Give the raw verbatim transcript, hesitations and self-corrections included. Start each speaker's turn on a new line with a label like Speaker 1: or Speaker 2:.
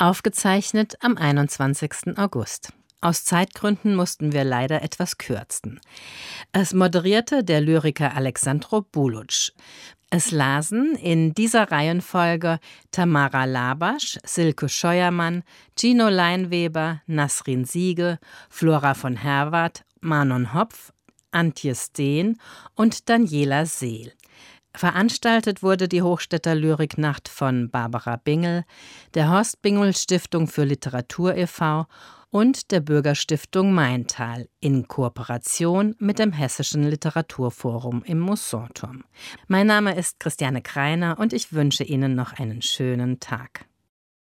Speaker 1: Aufgezeichnet am einundzwanzigsten August. Aus Zeitgründen mussten wir leider etwas kürzen. Es moderierte der Lyriker Alexandro Buluc. Es lasen in dieser Reihenfolge Tamara Labasch, Silke Scheuermann, Gino Leinweber, Nasrin Siege, Flora von Herwarth, Manon Hopf, Antje Steen und Daniela Seel. Veranstaltet wurde die Hochstädter Lyriknacht von Barbara Bingel, der Horst Bingel Stiftung für Literatur e V und der Bürgerstiftung Maintal in Kooperation mit dem Hessischen Literaturforum im Mousonturm. Mein Name ist Christiane Kreiner und ich wünsche Ihnen noch einen schönen Tag.